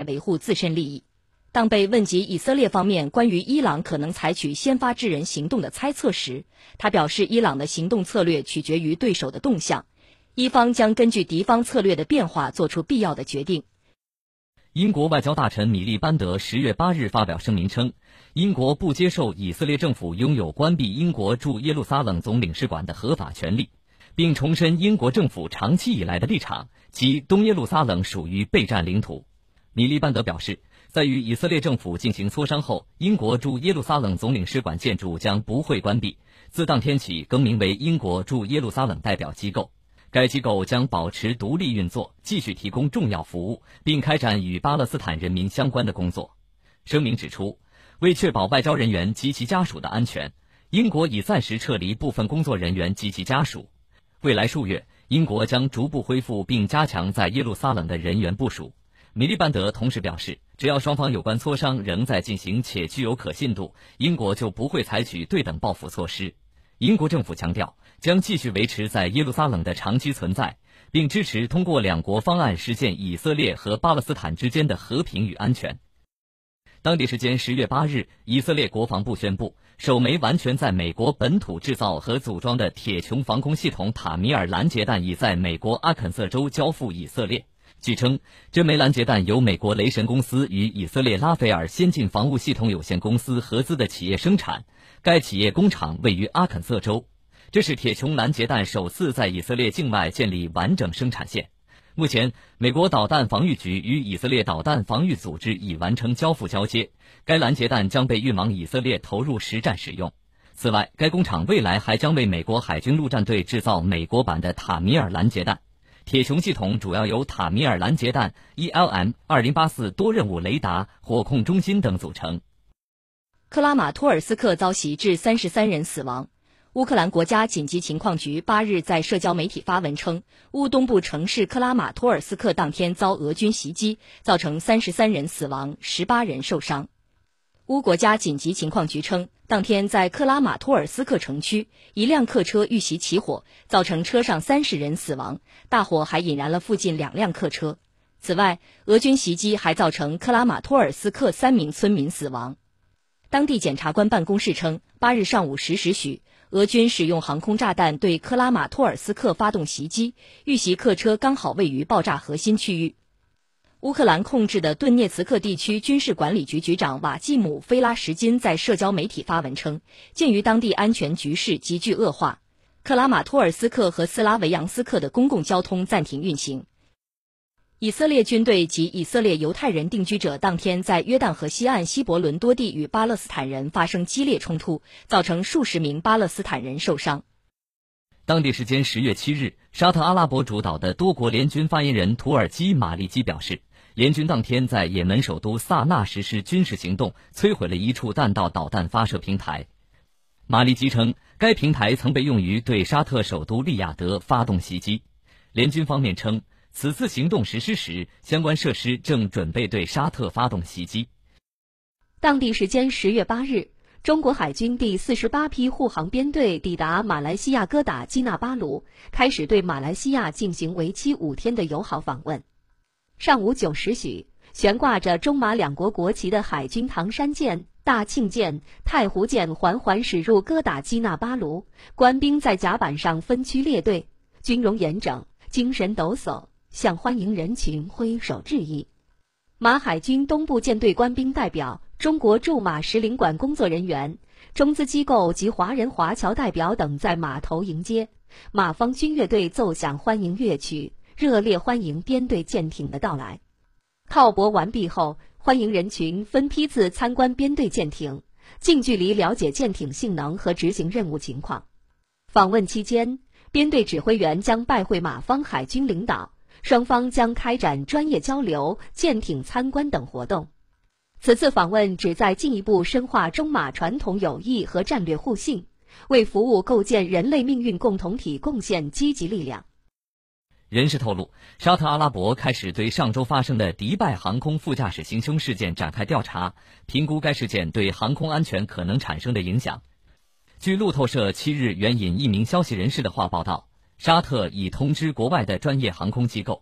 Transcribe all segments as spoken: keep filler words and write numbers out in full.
维护自身利益。当被问及以色列方面关于伊朗可能采取先发制人行动的猜测时，他表示伊朗的行动策略取决于对手的动向，伊方将根据敌方策略的变化做出必要的决定。 英国外交大臣米利班德十月八日发表声明称，英国不接受以色列政府拥有关闭英国驻耶路撒冷总领事馆的合法权利，并重申英国政府长期以来的立场，即东耶路撒冷属于备战领土。米利班德表示，在与以色列政府进行磋商后，英国驻耶路撒冷总领事馆建筑将不会关闭，自当天起更名为英国驻耶路撒冷代表机构。该机构将保持独立运作，继续提供重要服务，并开展与巴勒斯坦人民相关的工作。声明指出，为确保外交人员及其家属的安全，英国已暂时撤离部分工作人员及其家属。未来数月，英国将逐步恢复并加强在耶路撒冷的人员部署。米利班德同时表示，只要双方有关磋商仍在进行且具有可信度，英国就不会采取对等报复措施。英国政府强调，将继续维持在耶路撒冷的长期存在，并支持通过两国方案实现以色列和巴勒斯坦之间的和平与安全。当地时间十月八日，以色列国防部宣布，首枚完全在美国本土制造和组装的铁穹防空系统塔米尔拦截弹已在美国阿肯色州交付以色列。据称，这枚拦截弹由美国雷神公司与以色列拉斐尔先进防务系统有限公司合资的企业生产，该企业工厂位于阿肯色州。这是铁穹拦截弹首次在以色列境外建立完整生产线。目前，美国导弹防御局与以色列导弹防御组织已完成交付交接，该拦截弹将被运往以色列投入实战使用。此外，该工厂未来还将为美国海军陆战队制造美国版的塔米尔拦截弹。铁穹系统主要由塔米尔拦截弹、E L M 二零八四多任务雷达、火控中心等组成。 克拉马托尔斯克遭袭致三十三人死亡。乌克兰国家紧急情况局八日在社交媒体发文称，乌东部城市克拉马托尔斯克当天遭俄军袭击，造成三十三人死亡，十八人受伤。乌国家紧急情况局称，当天在克拉马托尔斯克城区，一辆客车遇袭起火，造成车上三十人死亡，大火还引燃了附近两辆客车。此外，俄军袭击还造成克拉马托尔斯克三名村民死亡。当地检察官办公室称，八日上午十时许，俄军使用航空炸弹对克拉马托尔斯克发动袭击，遇袭客车刚好位于爆炸核心区域。乌克兰控制的顿涅茨克地区军事管理局局长瓦季姆·菲拉什金在社交媒体发文称，鉴于当地安全局势急剧恶化，克拉马托尔斯克和斯拉维扬斯克的公共交通暂停运行。以色列军队及以色列犹太人定居者当天在约旦河西岸希伯伦多地与巴勒斯坦人发生激烈冲突，造成数十名巴勒斯坦人受伤。 当地时间十月七日，沙特阿拉伯主导的多国联军发言人土耳其马利基表示，联军当天在也门首都萨那实施军事行动，摧毁了一处弹道导弹发射平台。马利基称，该平台曾被用于对沙特首都利雅得发动袭击。联军方面称，此次行动实施时，相关设施正准备对沙特发动袭击。 当地时间十月八日，中国海军第四十八批护航编队抵达马来西亚哥打基纳巴鲁，开始对马来西亚进行为期五天的友好访问。上午九时许，悬挂着中马两国国旗的海军唐山舰、大庆舰、太湖舰缓缓驶入哥打基纳巴鲁，官兵在甲板上分区列队，军容严整，精神抖擞，向欢迎人群挥手致意。马海军东部舰队官兵代表、中国驻马使领馆工作人员、中资机构及华人华侨代表等在码头迎接，马方军乐队奏响欢迎乐曲，热烈欢迎编队舰艇的到来。靠泊完毕后，欢迎人群分批次参观编队舰艇，近距离了解舰艇性能和执行任务情况。访问期间，编队指挥员将拜会马方海军领导，双方将开展专业交流、舰艇参观等活动。此次访问旨在进一步深化中马传统友谊和战略互信，为服务构建人类命运共同体贡献积极力量。 人士透露，沙特阿拉伯开始对上周发生的迪拜航空副驾驶行凶事件展开调查，评估该事件对航空安全可能产生的影响。据路透社七日援引一名消息人士的话报道，沙特已通知国外的专业航空机构，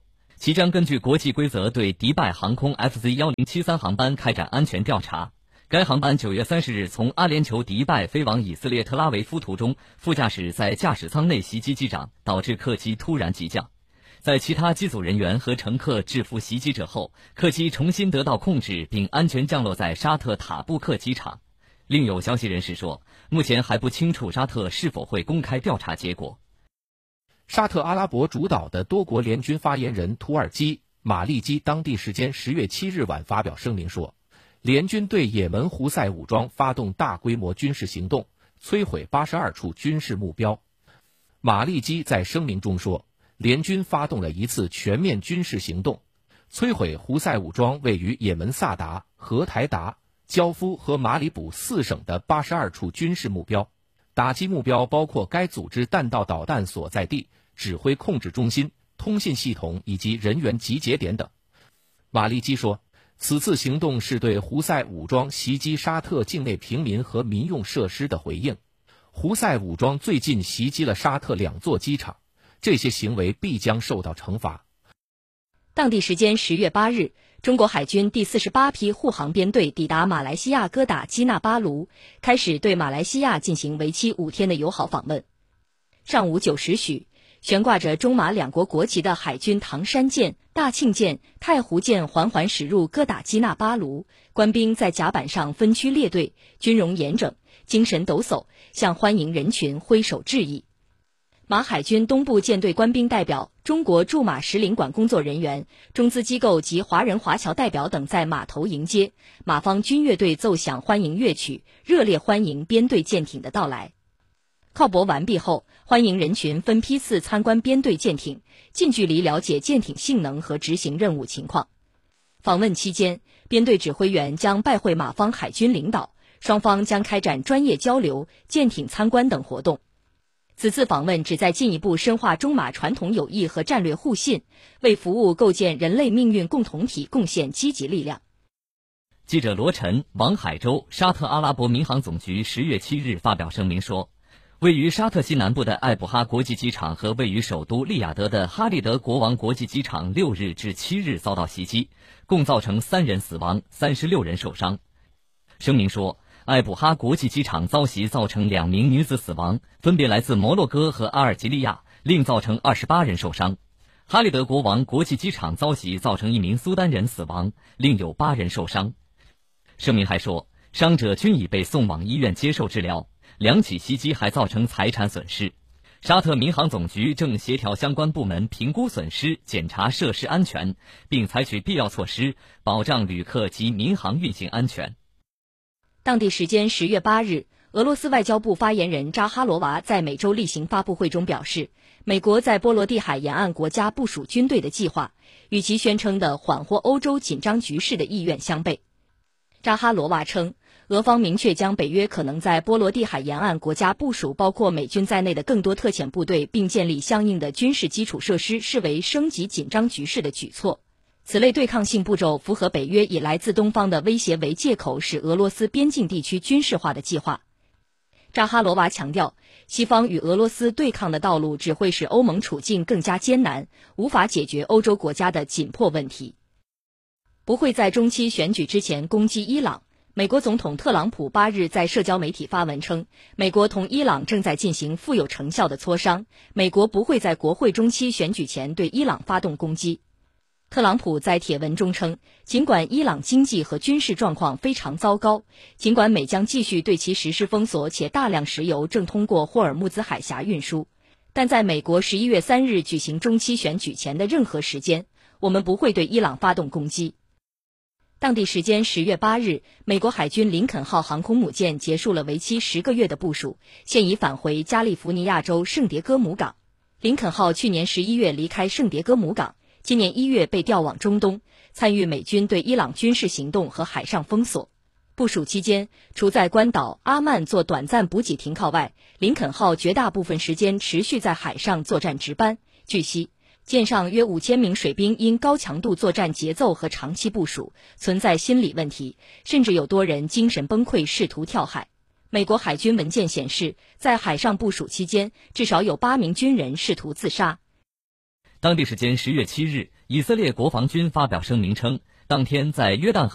其将根据国际规则对迪拜航空 F Z 一零七三航班开展安全调查。该航班九月三十日从阿联酋迪拜飞往以色列特拉维夫途中，副驾驶在驾驶舱内袭击机长，导致客机突然急降。在其他机组人员和乘客制服袭击者后，客机重新得到控制并安全降落在沙特塔布克机场。另有消息人士说，目前还不清楚沙特是否会公开调查结果。 沙特阿拉伯主导的多国联军发言人土耳其马利基当地时间十月七日晚发表声明说，联军对也门胡塞武装发动大规模军事行动，摧毁八十二处军事目标。马利基在声明中说，联军发动了一次全面军事行动，摧毁胡塞武装位于也门萨达、荷台达、焦夫和马里卜四省的八十二处军事目标，打击目标包括该组织弹道导弹所在地、指挥控制中心、通信系统以及人员集结点等。马利基说，此次行动是对胡塞武装袭击沙特境内平民和民用设施的回应。胡塞武装最近袭击了沙特两座机场，这些行为必将受到惩罚。 当地时间十月八日，中国海军第四十八批护航编队抵达马来西亚哥打基纳巴卢，开始对马来西亚进行为期五天的友好访问。上午九时许，悬挂着中马两国国旗的海军唐山舰、大庆舰、太湖舰缓缓驶入哥打基纳巴卢，官兵在甲板上分区列队，军容严整，精神抖擞，向欢迎人群挥手致意。马海军东部舰队官兵代表、中国驻马使领馆工作人员、中资机构及华人华侨代表等在码头迎接，马方军乐队奏响欢迎乐曲，热烈欢迎编队舰艇的到来。靠泊完毕后，欢迎人群分批次参观编队舰艇，近距离了解舰艇性能和执行任务情况。访问期间，编队指挥员将拜会马方海军领导，双方将开展专业交流、舰艇参观等活动。此次访问旨在进一步深化中马传统友谊和战略互信，为服务构建人类命运共同体贡献积极力量。 记者罗晨、王海洲，沙特阿拉伯民航总局十月七日发表声明说，位于沙特西南部的艾布哈国际机场和位于首都利雅得的哈利德国王国际机场六日至七日遭到袭击，共造成三人死亡，三十六人受伤。声明说，艾布哈国际机场遭袭造成两名女子死亡，分别来自摩洛哥和阿尔及利亚，另造成二十八人受伤。哈利德国王国际机场遭袭造成一名苏丹人死亡，另有八人受伤。声明还说，伤者均已被送往医院接受治疗，两起袭击还造成财产损失。沙特民航总局正协调相关部门评估损失，检查设施安全，并采取必要措施，保障旅客及民航运行安全。 当地时间十月八日，俄罗斯外交部发言人扎哈罗娃在美洲例行发布会中表示，美国在波罗的海沿岸国家部署军队的计划，与其宣称的缓和欧洲紧张局势的意愿相悖。扎哈罗娃称，俄方明确将北约可能在波罗的海沿岸国家部署包括美军在内的更多特遣部队，并建立相应的军事基础设施，视为升级紧张局势的举措。此类对抗性步骤符合北约以来自东方的威胁为借口使俄罗斯边境地区军事化的计划。扎哈罗娃强调，西方与俄罗斯对抗的道路只会使欧盟处境更加艰难，无法解决欧洲国家的紧迫问题。不会在中期选举之前攻击伊朗。美国总统特朗普八日在社交媒体发文称，美国同伊朗正在进行富有成效的磋商，美国不会在国会中期选举前对伊朗发动攻击。特朗普在帖文中称，尽管伊朗经济和军事状况非常糟糕，尽管美将继续对其实施封锁，且大量石油正通过霍尔木兹海峡运输，但在美国十一月三日举行中期选举前的任何时间，我们不会对伊朗发动攻击。当地时间十月八日，美国海军林肯号航空母舰结束了为期十个月的部署，现已返回加利福尼亚州圣迭戈姆港。林肯号去年十一月离开圣迭戈姆港，今年一月被调往中东，参与美军对伊朗军事行动和海上封锁。部署期间，除在关岛阿曼做短暂补给停靠外，林肯号绝大部分时间持续在海上作战值班。据悉，舰上约五千名水兵因高强度作战节奏和长期部署，存在心理问题，甚至有多人精神崩溃，试图跳海。美国海军文件显示，在海上部署期间，至少有八名军人试图自杀。 当地时间十月七日， 以色列国防军发表声明称，当天在约旦河